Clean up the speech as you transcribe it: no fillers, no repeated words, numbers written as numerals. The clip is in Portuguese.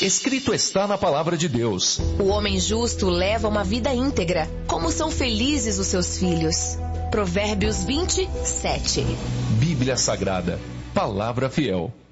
Escrito está na palavra de Deus: o homem justo leva uma vida íntegra, como são felizes os seus filhos. Provérbios 20:7. Bíblia Sagrada, palavra fiel.